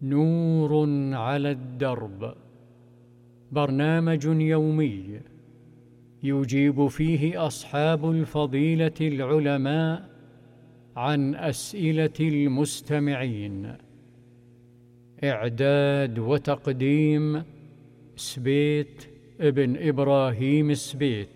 نور على الدرب، برنامج يومي يجيب فيه أصحاب الفضيلة العلماء عن أسئلة المستمعين. إعداد وتقديم سبيت ابن إبراهيم سبيت.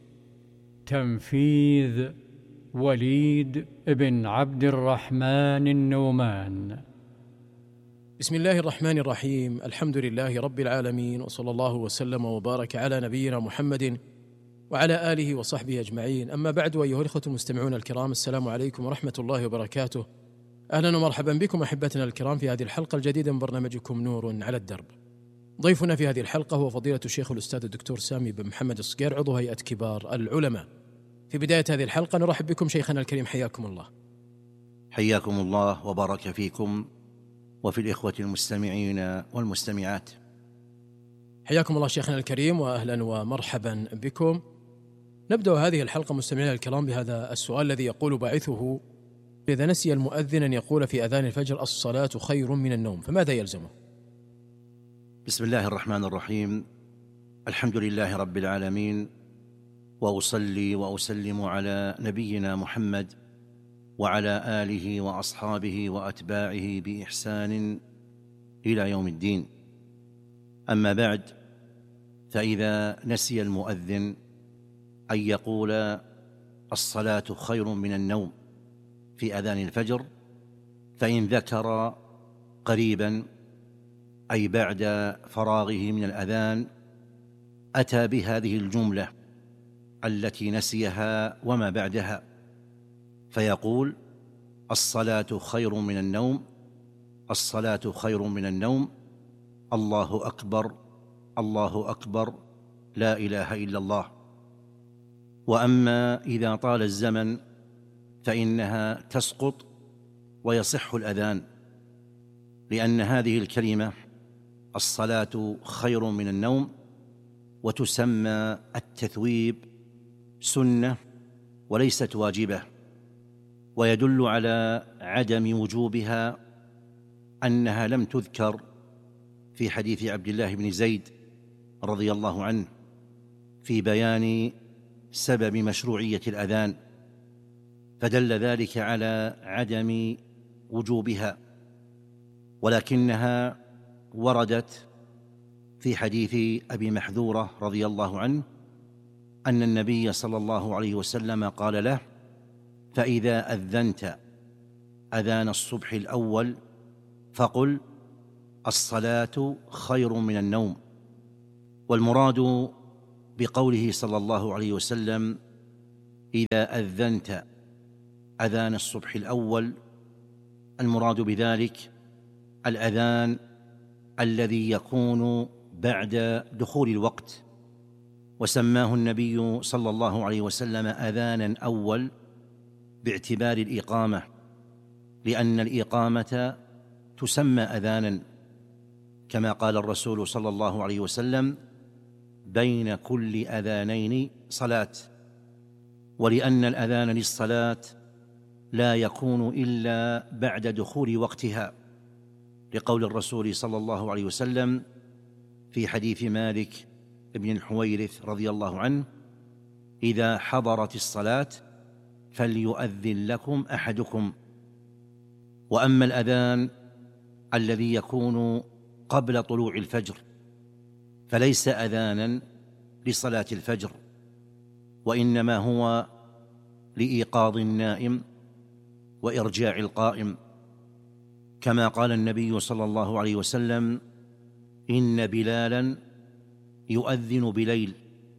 تنفيذ وليد بن عبد الرحمن النومان. بسم الله الرحمن الرحيم. الحمد لله رب العالمين، وصلى الله وسلم وبارك على نبينا محمد وعلى آله وصحبه أجمعين. أما بعد، أيها الإخوة المستمعون الكرام، السلام عليكم ورحمة الله وبركاته. أهلا ومرحبا بكم أحبتنا الكرام في هذه الحلقة الجديدة من برنامجكم نور على الدرب. ضيفنا في هذه الحلقة هو فضيلة الشيخ الأستاذ الدكتور سامي بن محمد الصقير، عضو هيئة كبار العلماء. في بداية هذه الحلقة نرحب بكم شيخنا الكريم، حياكم الله. حياكم الله وبارك فيكم وفي الإخوة المستمعين والمستمعات. حياكم الله شيخنا الكريم وأهلا ومرحبا بكم. نبدأ هذه الحلقة مستمعينا الكرام بهذا السؤال الذي يقول باعثه: إذا نسي المؤذن أن يقول في أذان الفجر الصلاة خير من النوم، فماذا يلزمه؟ بسم الله الرحمن الرحيم. الحمد لله رب العالمين، وأصلي وأسلم على نبينا محمد وعلى آله وأصحابه وأتباعه بإحسان إلى يوم الدين. أما بعد، فإذا نسي المؤذن أن يقول الصلاة خير من النوم في أذان الفجر، فإن ذكر قريبا أي بعد فراغه من الأذان أتى بهذه الجملة التي نسيها وما بعدها، فيقول: الصلاة خير من النوم، الصلاة خير من النوم، الله أكبر، الله أكبر، لا إله إلا الله. وأما إذا طال الزمن فإنها تسقط ويصح الأذان، لأن هذه الكلمة الصلاة خير من النوم وتسمى التثويب سنة وليست واجبة، ويدل على عدم وجوبها أنها لم تذكر في حديث عبد الله بن زيد رضي الله عنه في بيان سبب مشروعية الأذان، فدل ذلك على عدم وجوبها، ولكنها وردت في حديث أبي محذورة رضي الله عنه أن النبي صلى الله عليه وسلم قال له: فإذا أذنت أذان الصبح الأول فقل الصلاة خير من النوم. والمراد بقوله صلى الله عليه وسلم إذا أذنت أذان الصبح الأول، المراد بذلك الأذان الذي يكون بعد دخول الوقت، وسماه النبي صلى الله عليه وسلم أذانا أول باعتبار الإقامة، لأن الإقامة تسمى أذانا، كما قال الرسول صلى الله عليه وسلم: بين كل أذانين صلاة. ولأن الأذان للصلاة لا يكون إلا بعد دخول وقتها، لقول الرسول صلى الله عليه وسلم في حديث مالك بن الحويرث رضي الله عنه: إذا حضرت الصلاة فليؤذن لكم أحدكم. وأما الأذان الذي يكون قبل طلوع الفجر فليس أذانا لصلاة الفجر، وإنما هو لإيقاظ النائم وإرجاع القائم، كما قال النبي صلى الله عليه وسلم: إن بلالا يؤذن بليل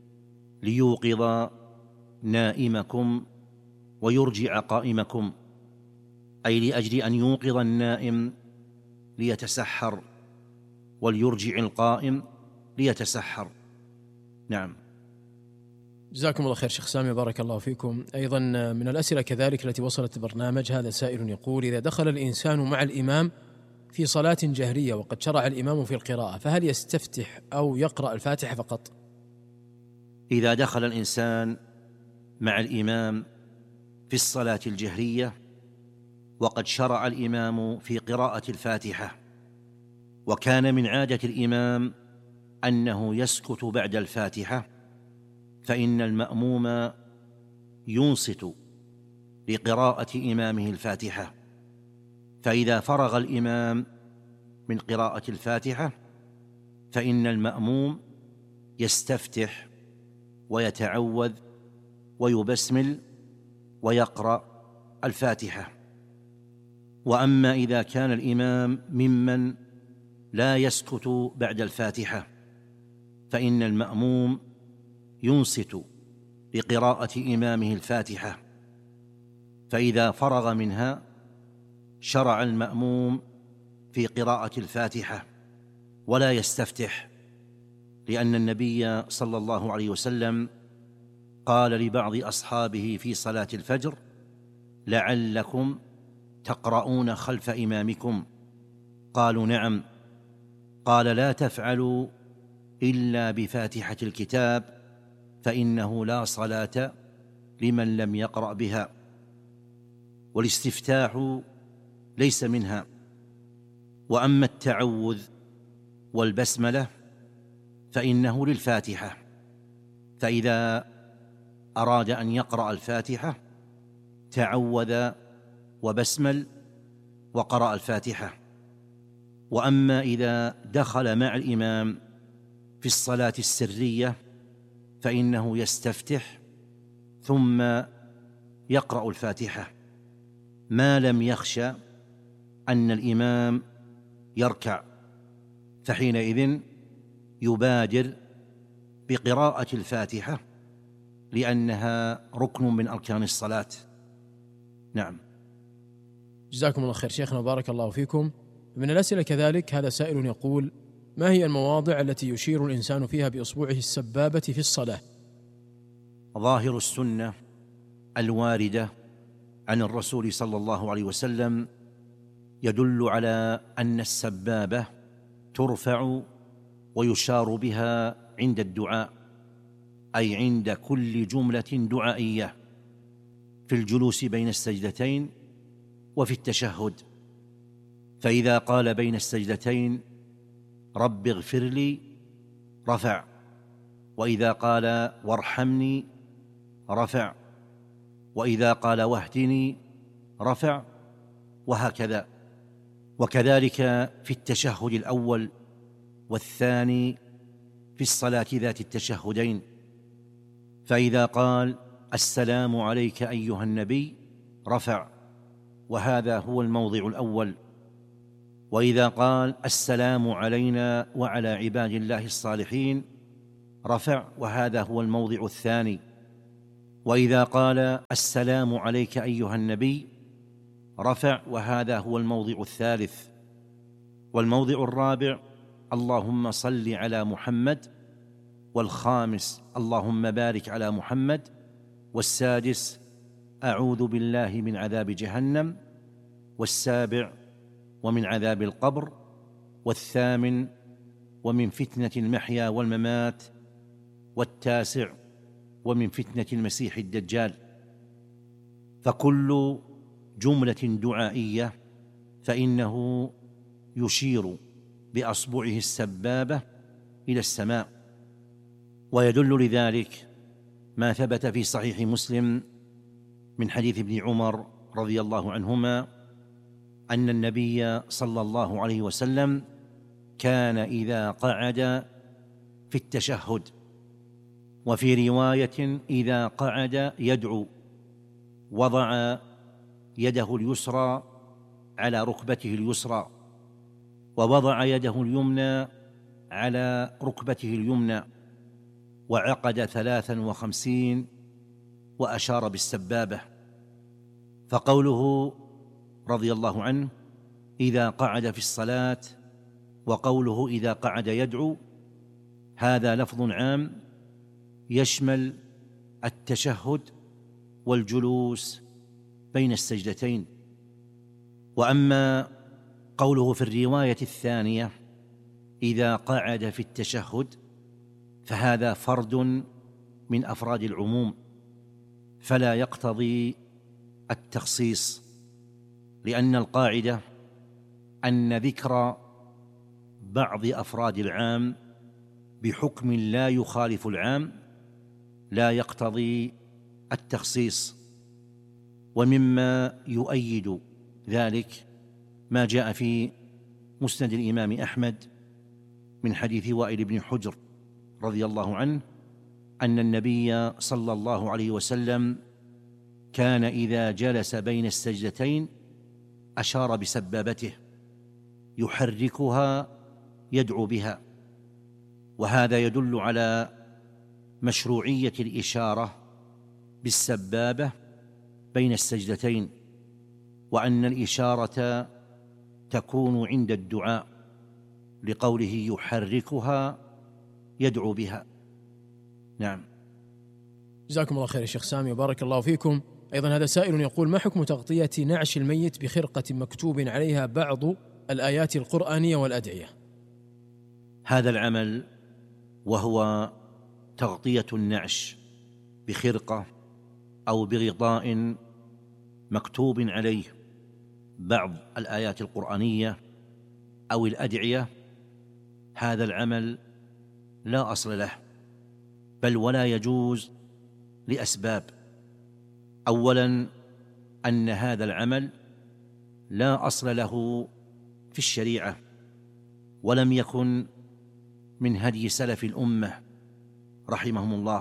ليوقظ نائمكم ويرجع قائمكم، أي لأجل أن يوقظ النائم ليتسحر وليرجع القائم ليتسحر. نعم. جزاكم الله خير شيخ سامي، بارك الله فيكم. أيضا من الأسئلة كذلك التي وصلت البرنامج، هذا سائل يقول: إذا دخل الإنسان مع الإمام في صلاة جهرية وقد شرع الإمام في القراءة، فهل يستفتح أو يقرأ الفاتحة فقط؟ إذا دخل الإنسان مع الإمام في الصلاة الجهرية وقد شرع الإمام في قراءة الفاتحة، وكان من عادة الإمام أنه يسكت بعد الفاتحة، فإن المأموم ينصت لقراءة إمامه الفاتحة، فإذا فرغ الإمام من قراءة الفاتحة فإن المأموم يستفتح ويتعوذ ويبسمل ويقرأ الفاتحة. وأما إذا كان الإمام ممن لا يسكت بعد الفاتحة فإن المأموم ينصت لقراءة إمامه الفاتحة، فإذا فرغ منها شرع المأموم في قراءة الفاتحة ولا يستفتح، لأن النبي صلى الله عليه وسلم قال لبعض أصحابه في صلاة الفجر: لعلكم تقرؤون خلف إمامكم. قالوا: نعم. قال: لا تفعلوا إلا بفاتحة الكتاب، فإنه لا صلاة لمن لم يقرأ بها. والاستفتاح ليس منها. وأما التعوذ والبسملة فإنه للفاتحة، فإذا أراد أن يقرأ الفاتحة تعوذ وبسمل وقرأ الفاتحة. وأما إذا دخل مع الإمام في الصلاة السرية فإنه يستفتح ثم يقرأ الفاتحة، ما لم يخشى أن الإمام يركع، فحينئذ يبادر بقراءة الفاتحة لأنها ركن من أركان الصلاة. نعم. جزاكم الله خير شيخنا وبارك الله فيكم. من الأسئلة كذلك هذا سائل يقول: ما هي المواضع التي يشير الإنسان فيها بإصبعه السبابة في الصلاة؟ ظاهر السنة الواردة عن الرسول صلى الله عليه وسلم يدل على أن السبابة ترفع ويشار بها عند الدعاء، أي عند كل جملة دعائية، في الجلوس بين السجدتين وفي التشهد. فإذا قال بين السجدتين: رب اغفر لي، رفع، وإذا قال: وارحمني، رفع، وإذا قال: واهدني، رفع، وهكذا. وكذلك في التشهد الأول والثاني في الصلاة ذات التشهدين، فإذا قال: السلام عليك أيها النبي، رفع، وهذا هو الموضع الأول. وإذا قال: السلام علينا وعلى عباد الله الصالحين، رفع، وهذا هو الموضع الثاني. وإذا قال: السلام عليك أيها النبي، رفع، وهذا هو الموضع الثالث. والموضع الرابع: اللهم صل على محمد، والخامس: اللهم بارك على محمد، والسادس: أعوذ بالله من عذاب جهنم، والسابع: ومن عذاب القبر، والثامن: ومن فتنة المحيا والممات، والتاسع: ومن فتنة المسيح الدجال. فكل جملة دعائية فإنه يشير بأصبعه السبابة إلى السماء. ويدل لذلك ما ثبت في صحيح مسلم من حديث ابن عمر رضي الله عنهما أن النبي صلى الله عليه وسلم كان إذا قعد في التشهد، وفي رواية إذا قعد يدعو، وضع يده اليسرى على ركبته اليسرى، ووضع يده اليمنى على ركبته اليمنى، وعقد 53 وأشار بالسبابة. فقوله رضي الله عنه إذا قعد في الصلاة، وقوله إذا قعد يدعو، هذا لفظ عام يشمل التشهد والجلوس بين السجدتين. وأما قوله في الرواية الثانية إذا قعد في التشهد، فهذا فرد من أفراد العموم، فلا يقتضي التخصيص، لأن القاعدة أن ذكر بعض أفراد العام بحكم لا يخالف العام لا يقتضي التخصيص. ومما يؤيد ذلك ما جاء في مسند الإمام أحمد من حديث وائل بن حجر رضي الله عنه أن النبي صلى الله عليه وسلم كان إذا جلس بين السجدتين أشار بسبابته يحركها يدعو بها، وهذا يدل على مشروعية الإشارة بالسبابة بين السجدتين، وأن الإشارة تكون عند الدعاء لقوله يحركها يدعو بها. نعم. جزاكم الله خير يا شيخ سامي وبارك الله فيكم. أيضا هذا سائل يقول: ما حكم تغطية نعش الميت بخرقة مكتوب عليها بعض الآيات القرآنية والأدعية؟ هذا العمل وهو تغطية النعش بخرقة أو بغطاء مكتوب عليه بعض الآيات القرآنية أو الأدعية، هذا العمل لا أصل له، بل ولا يجوز لأسباب. أولا، أن هذا العمل لا أصل له في الشريعة، ولم يكن من هدي سلف الأمة رحمهم الله.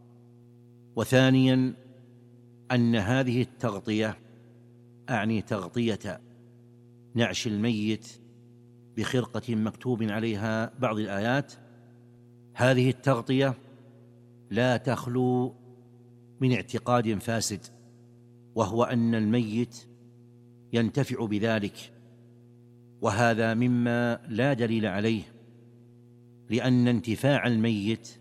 وثانيا، أن هذه التغطية، أعني تغطية نعش الميت بخرقة مكتوب عليها بعض الآيات، هذه التغطية لا تخلو من اعتقاد فاسد، وهو أن الميت ينتفع بذلك، وهذا مما لا دليل عليه، لأن انتفاع الميت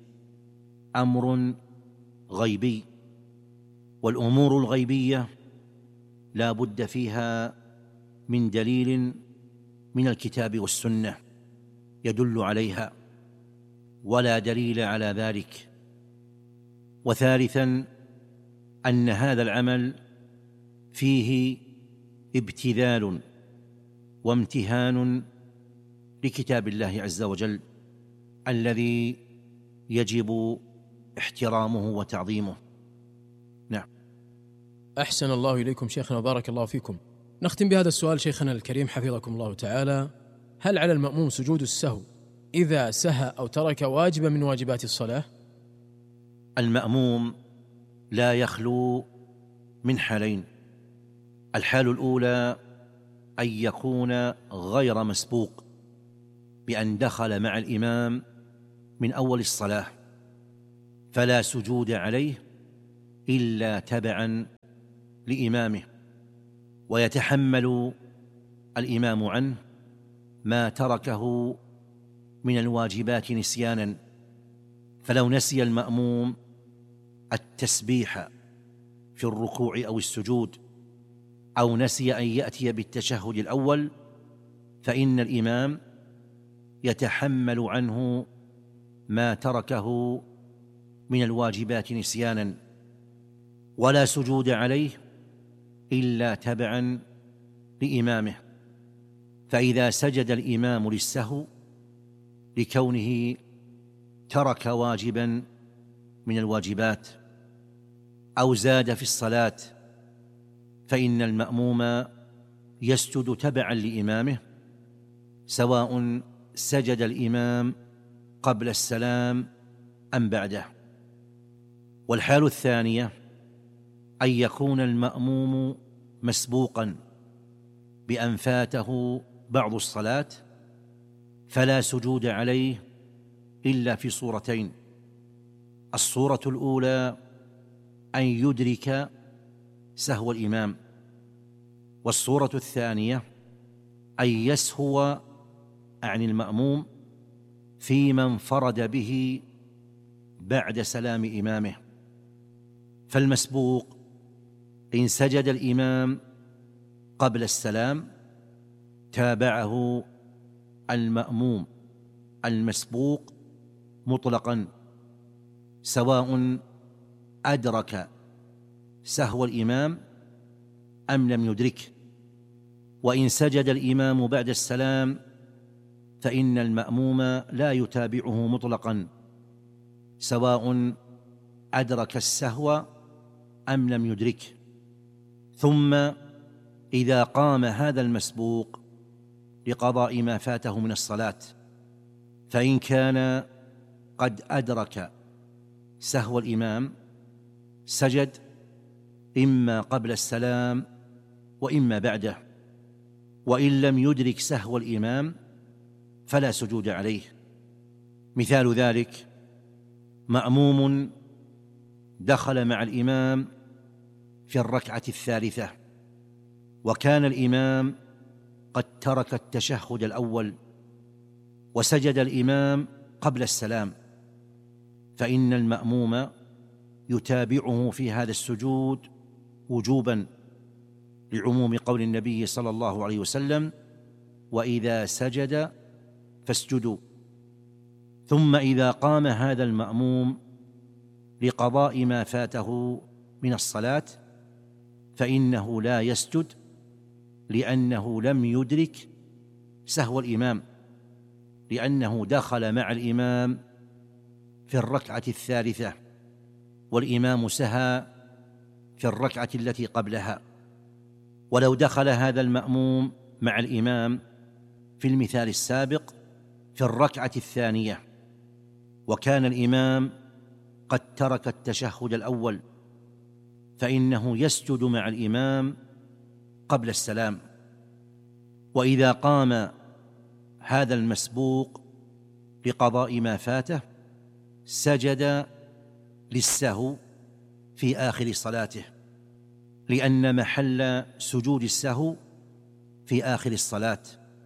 أمر غيبي، والأمور الغيبية لا بد فيها من دليل من الكتاب والسنة يدل عليها، ولا دليل على ذلك. وثالثا، أن هذا العمل فيه ابتذال وامتهان لكتاب الله عز وجل الذي يجب احترامه وتعظيمه. نعم. أحسن الله إليكم شيخنا وبارك الله فيكم. نختم بهذا السؤال شيخنا الكريم حفظكم الله تعالى: هل على المأموم سجود السهو إذا سهى أو ترك واجبا من واجبات الصلاة؟ المأموم لا يخلو من حالين: الحال الأولى أن يكون غير مسبوق بأن دخل مع الإمام من أول الصلاة، فلا سجود عليه إلا تبعا لإمامه، ويتحمل الإمام عنه ما تركه من الواجبات نسيانا. فلو نسي المأموم التسبيح في الركوع أو السجود، أو نسي أن يأتي بالتشهد الأول، فإن الإمام يتحمل عنه ما تركه من الواجبات نسيانا، ولا سجود عليه إلا تبعا لإمامه. فإذا سجد الإمام للسهو لكونه ترك واجبا من الواجبات أو زاد في الصلاة، فإن المأموم يسجد تبعا لإمامه، سواء سجد الإمام قبل السلام أم بعده. والحال الثانية أن يكون المأموم مسبوقا بأن فاته بعض الصلاة، فلا سجود عليه إلا في صورتين: الصورة الأولى أن يدرك سهو الإمام، والصورة الثانية أن يسهو عن المأموم فيما انفرد به بعد سلام إمامه. فالمسبوق إن سجد الإمام قبل السلام تابعه المأموم المسبوق مطلقا، سواء أدرك سهو الإمام أم لم يدركه. وإن سجد الإمام بعد السلام فإن المأموم لا يتابعه مطلقا، سواء أدرك السهو أم لم يدركه. ثم إذا قام هذا المسبوق لقضاء ما فاته من الصلاة، فإن كان قد أدرك سهو الإمام سجد إما قبل السلام وإما بعده، وإن لم يدرك سهو الإمام فلا سجود عليه. مثال ذلك: مأموم دخل مع الإمام في الركعة الثالثة، وكان الإمام قد ترك التشهد الأول وسجد الإمام قبل السلام، فإن المأموم يتابعه في هذا السجود وجوبا، لعموم قول النبي صلى الله عليه وسلم: وإذا سجد فاسجدوا. ثم إذا قام هذا المأموم لقضاء ما فاته من الصلاة، فإنه لا يسجد، لأنه لم يدرك سهو الإمام، لأنه دخل مع الإمام في الركعة الثالثة، والإمام سهى في الركعة التي قبلها. ولو دخل هذا المأموم مع الإمام في المثال السابق في الركعة الثانية، وكان الإمام قد ترك التشهد الأول، فإنه يسجد مع الإمام قبل السلام. وإذا قام هذا المسبوق لقضاء ما فاته سجد للسهو في آخر صلاته، لأن محل سجود السهو في آخر الصلاة،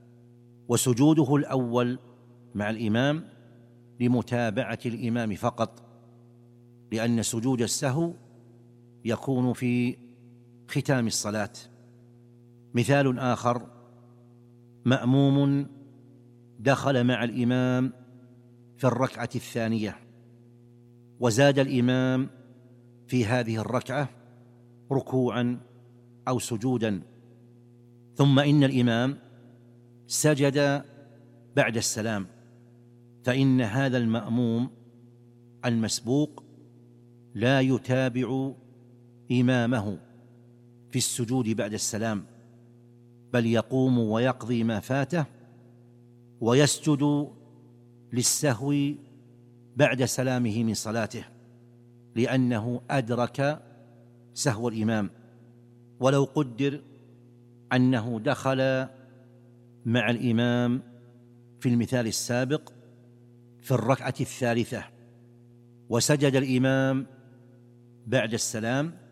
وسجوده الأول مع الإمام لمتابعة الإمام فقط، لأن سجود السهو يكون في ختام الصلاة. مثال آخر: مأموم دخل مع الإمام في الركعة الثانية، وزاد الإمام في هذه الركعة ركوعا أو سجودا، ثم إن الإمام سجد بعد السلام، فإن هذا المأموم المسبوق لا يتابع إمامه في السجود بعد السلام، بل يقوم ويقضي ما فاته ويسجد للسهو بعد سلامه من صلاته، لأنه أدرك سهو الإمام. ولو قدر أنه دخل مع الإمام في المثال السابق في الركعة الثالثة وسجد الإمام بعد السلام،